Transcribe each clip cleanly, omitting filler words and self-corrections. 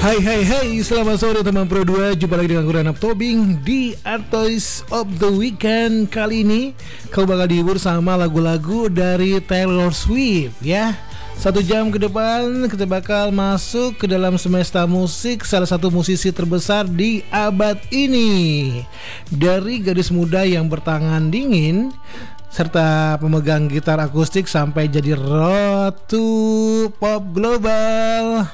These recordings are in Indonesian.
Hai hai hai, selamat sore teman Pro 2. Jumpa lagi dengan gue Ranap Tobing di Artist of the Weekend. Kali ini kau bakal dihibur sama lagu-lagu dari Taylor Swift ya. 1 jam ke depan kita bakal masuk ke dalam semesta musik salah satu musisi terbesar di abad ini. Dari gadis muda yang bertangan dingin serta pemegang gitar akustik sampai jadi ratu pop global.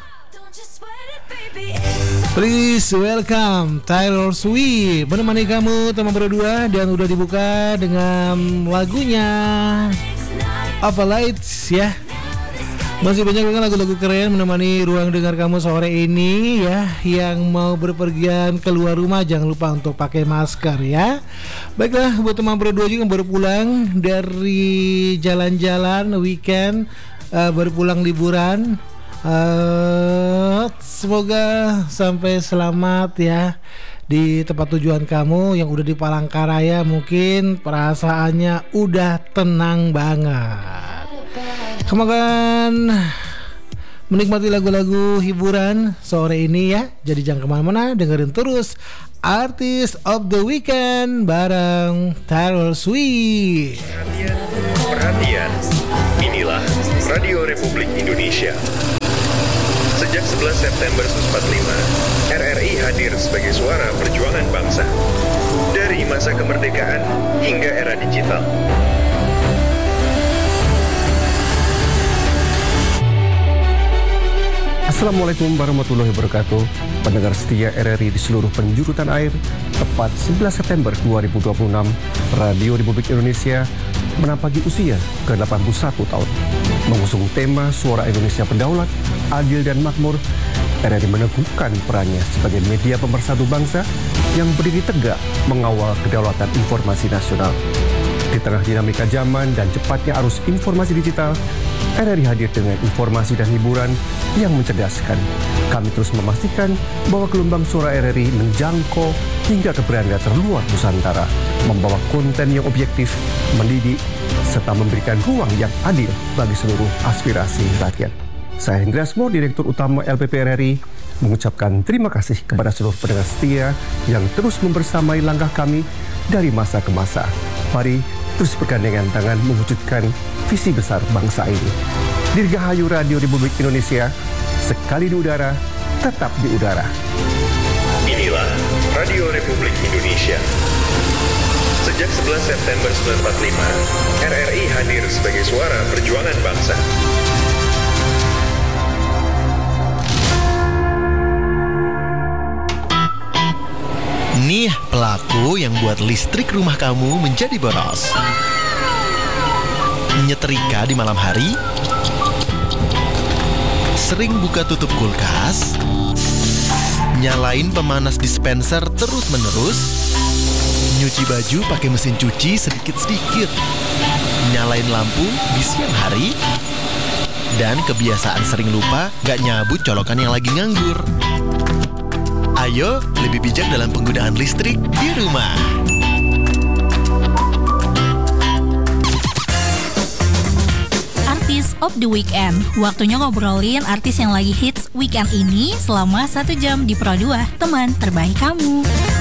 Please welcome Taylor Swift menemani kamu teman berdua, dan udah dibuka dengan lagunya Apa Lights ya. Masih banyak banget lagu-lagu keren menemani ruang dengar kamu sore ini ya. Yang mau berpergian keluar rumah jangan lupa untuk pakai masker ya. Baiklah, buat teman berdua juga yang baru pulang dari jalan-jalan weekend, baru pulang liburan, semoga sampai selamat ya di tempat tujuan kamu. Yang udah di Palangkaraya mungkin perasaannya udah tenang banget. Kamu akan menikmati lagu-lagu hiburan sore ini ya. Jadi jangan kemana-mana, dengerin terus Artist of the Weekend bareng Taylor Swift. Perhatian, inilah Radio Republik Indonesia. Sejak 11 September 1945, RRI hadir sebagai suara perjuangan bangsa. Dari masa kemerdekaan hingga era digital. Assalamualaikum warahmatullahi wabarakatuh. Pendengar setia RRI di seluruh penjuru tanah air, tepat 11 September 2026, Radio Republik Indonesia menampaki usia ke-81 tahun. Mengusung tema Suara Indonesia Berdaulat, Adil dan Makmur, RRI meneguhkan perannya sebagai media pemersatu bangsa yang berdiri tegak mengawal kedaulatan informasi nasional. Di tengah dinamika zaman dan cepatnya arus informasi digital, RRI hadir dengan informasi dan hiburan yang mencerdaskan. Kami terus memastikan bahwa gelombang suara RRI menjangkau hingga ke beranda terluar Nusantara, membawa konten yang objektif, mendidik, serta memberikan ruang yang adil bagi seluruh aspirasi rakyat. Saya Hendra Asmo, Direktur Utama LPP RRI, mengucapkan terima kasih kepada seluruh pendengar setia yang terus membersamai langkah kami dari masa ke masa. Mari terus bergandengan tangan mewujudkan visi besar bangsa ini. Dirgahayu Radio Republik Indonesia, sekali di udara, tetap di udara. Inilah Radio Republik Indonesia. Sejak 11 September 1945, RRI hadir sebagai suara perjuangan bangsa. Nih pelaku yang buat listrik rumah kamu menjadi boros. Nyetrika di malam hari, sering buka tutup kulkas, nyalain pemanas dispenser terus-menerus, nyuci baju pakai mesin cuci sedikit-sedikit, nyalain lampu di siang hari, dan kebiasaan sering lupa gak nyabut colokan yang lagi nganggur. Ayo lebih bijak dalam penggunaan listrik di rumah. Artist of the Weekend. Waktunya ngobrolin artis yang lagi hits weekend ini selama 1 jam di Pro 2, teman terbaik kamu.